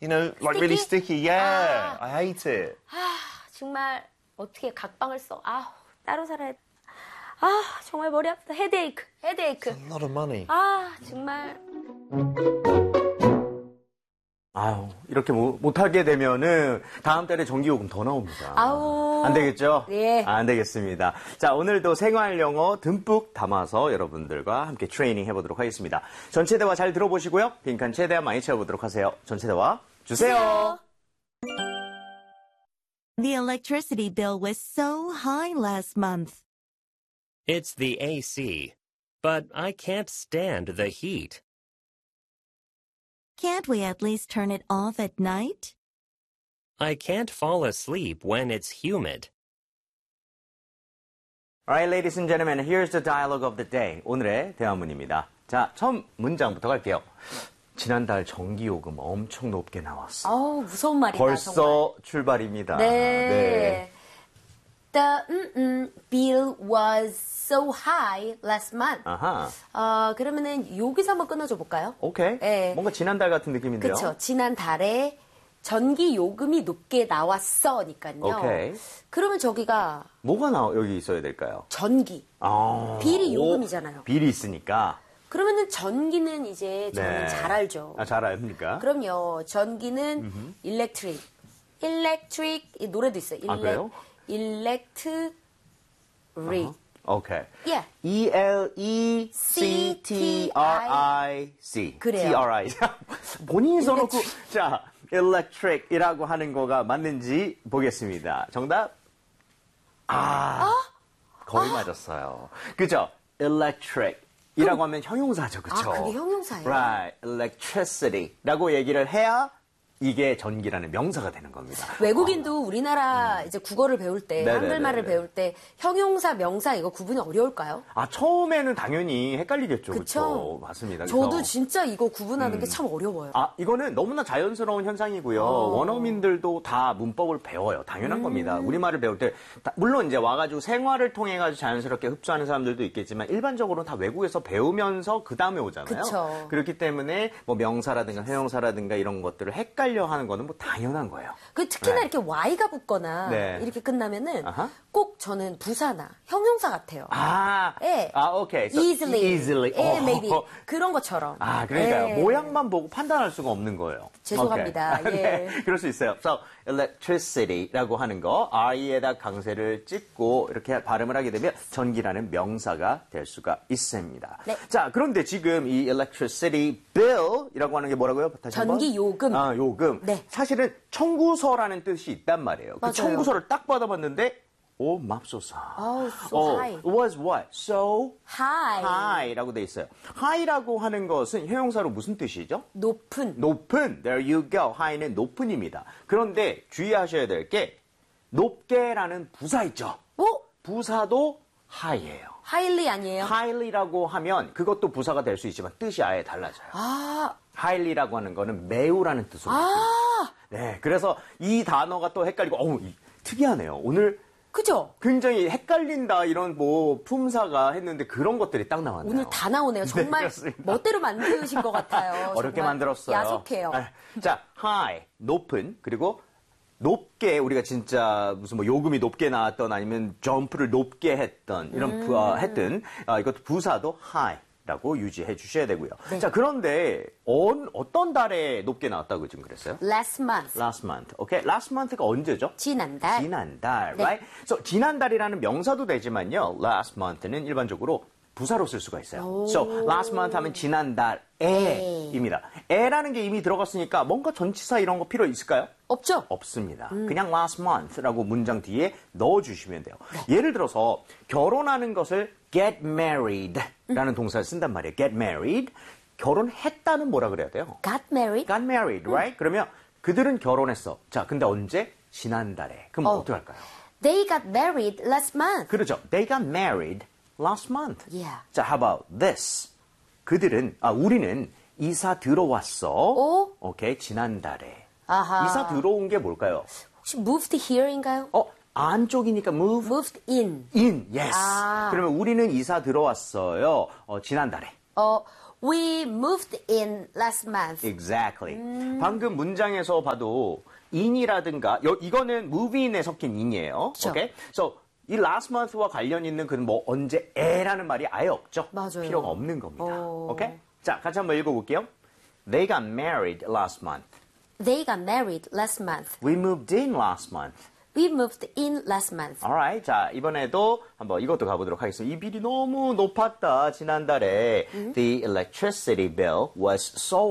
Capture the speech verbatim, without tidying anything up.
You know, like really sticky. Yeah, I hate it. 아, 정말 어떻게 각방을 써? 아, 따로 살아야 돼. 아, 정말 머리 아프다. 헤드에이크, 헤드에이크. A lot of money. 아, 정말. 아유, 이렇게 못, 못하게 되면은 다음 달에 전기요금 더 나옵니다. 아우. 안 되겠죠? 예. 안 되겠습니다. 자, 오늘도 생활 영어 듬뿍 담아서 여러분들과 함께 트레이닝 해보도록 하겠습니다. 전체 대화 잘 들어보시고요. 빈칸 최대한 많이 채워보도록 하세요. 전체 대화 주세요. The electricity bill was so high last month. It's the A C, but I can't stand the heat. Can't we at least turn it off at night? I can't fall asleep when it's humid. Alright, ladies and gentlemen, here's the dialogue of the day. 오늘의 대화문입니다. 자, 처음 문장부터 갈게요. 지난달 전기요금 엄청 높게 나왔어. 아우, 무서운 말이다, 벌써 정말. 출발입니다. 네. 네. The mm, mm, bill was so high last month. 아하. 어, 그러면은 여기서 한번 끊어줘 볼까요? 오케이. 네. 뭔가 지난달 같은 느낌인데요. 그렇죠. 지난달에 전기 요금이 높게 나왔어니까요. 오케이. 그러면 저기가 뭐가 나 여기 있어야 될까요? 전기. 아, 비리 오, 요금이잖아요. 비리 있으니까. 그러면은 전기는 이제 저는 네. 잘 알죠. 아, 잘 압니까? 그럼요. 전기는 electric. electric 이 노래도 있어요. 아, 그래요? electric. 오케이. Yeah. E L E C T R I C. 그래요. T R I. 본인이 써놓고, 자, electric이라고 하는 거가 맞는지 보겠습니다. 정답? 아, 어? 거의 아. 맞았어요. 그죠? electric이라고 하면 형용사죠, 그쵸? 아, 그게 형용사예요? Right. electricity라고 얘기를 해야 이게 전기라는 명사가 되는 겁니다. 외국인도 우리나라 이제 국어를 배울 때, 네네네네. 한글말을 배울 때 형용사, 명사 이거 구분이 어려울까요? 아, 처음에는 당연히 헷갈리겠죠. 그쵸? 그쵸? 맞습니다. 저도 그래서. 진짜 이거 구분하는 게 참 어려워요. 아, 이거는 너무나 자연스러운 현상이고요. 어. 원어민들도 다 문법을 배워요. 당연한 음. 겁니다. 우리말을 배울 때, 다, 물론 이제 와가지고 생활을 통해가지고 자연스럽게 흡수하는 사람들도 있겠지만, 일반적으로는 다 외국에서 배우면서 그 다음에 오잖아요. 그쵸. 그렇기 때문에 뭐 명사라든가 형용사라든가 이런 것들을 헷갈려 하는 거는 뭐 당연한 거예요. 그 특히나 네. 이렇게 Y가 붙거나 네. 이렇게 끝나면은 아하. 꼭 저는 부사나 형용사 같아요. 아, 예. 아, 오케이. So easily. easily. 예, 어. maybe. 그런 것처럼. 아, 그러니까요. 예. 모양만 보고 판단할 수가 없는 거예요. 죄송합니다. 오케이. 예. 네, 그럴 수 있어요. So, electricity라고 하는 거, R에다 강세를 찍고 이렇게 발음을 하게 되면 전기라는 명사가 될 수가 있습니다. 네. 자, 그런데 지금 이 electricity bill이라고 하는 게 뭐라고요? 다시 한번? 전기 요금. 아, 요금. 네. 사실은 청구서라는 뜻이 있단 말이에요. 맞아요. 그 청구서를 딱 받아봤는데, 오, 맙소사. Oh, so 어, high. was what? So high. high라고 돼 있어요. high라고 하는 것은 형용사로 무슨 뜻이죠? 높은. 높은. There you go. high는 높은입니다. 그런데 주의하셔야 될 게 높게라는 부사 있죠. 어? 부사도 high예요. highly 아니에요? highly라고 하면 그것도 부사가 될 수 있지만 뜻이 아예 달라져요. 아. highly라고 하는 거는 매우라는 뜻으로 아. 바뀝니다. 네, 그래서 이 단어가 또 헷갈리고 어우, 이, 특이하네요. 오늘 그죠? 굉장히 헷갈린다 이런 뭐 품사가 했는데 그런 것들이 딱 나왔네요. 오늘 다 나오네요. 정말 그렇습니다. 멋대로 만드신 것 같아요. 어렵게 정말 만들었어요. 야속해요. 아, 자, high, 높은, 그리고 높게 우리가 진짜 무슨 뭐 요금이 높게 나왔던 아니면 점프를 높게 했던 이런 음. 부, 어, 했든 어, 이것도 부사도 high라고 유지해 주셔야 되고요. 네. 자, 그런데 어, 어떤 달에 높게 나왔다고 지금 그랬어요? Last month. Last month. 오케이. Last month가 언제죠? 지난달. 지난달, 네. right? So, 지난달이라는 명사도 되지만요, last month는 일반적으로 부사로 쓸 수가 있어요. 오. So, last month 하면 지난달에입니다. 에라는 게 이미 들어갔으니까 뭔가 전치사 이런 거 필요 있을까요? 없죠? 없습니다. 음. 그냥 last month라고 문장 뒤에 넣어주시면 돼요. 네. 예를 들어서 결혼하는 것을 get married라는 음. 동사를 쓴단 말이에요. get married. 결혼했다는 뭐라 그래야 돼요? Got married? got married, right? 그러면 그들은 결혼했어. 자, 근데 언제? 지난달에. 그럼 어. 어떻게 할까요? They got married last month. 그렇죠. They got married last month. Yeah. 자, how about this? 그들은, 아, 우리는 이사 들어왔어. 오? 오케이, 지난달에. 아하. 이사 들어온 게 뭘까요? 혹시 moved here인가요? 어, 안쪽이니까 move moved in. in. Yes. 아. 그러면 우리는 이사 들어왔어요. 어, 지난달에. 어, We moved in last month. Exactly. 방금 문장에서 봐도 in이라든가 여, 이거는 move in에 섞인 in이에요. 그쵸. Okay? So 이 last month와 관련 있는 그 뭐 언제에라는 말이 아예 없죠. 맞아요. 필요가 없는 겁니다. 오. 오케이? 자, 같이 한번 읽어볼게요. They got married last month. They got married last month. We moved in last month. We moved in last month. Alright. 자, 이번에도 한번 이것도 가보도록 하겠습니다. 이 빌이 너무 높았다. 지난달에 The electricity bill was so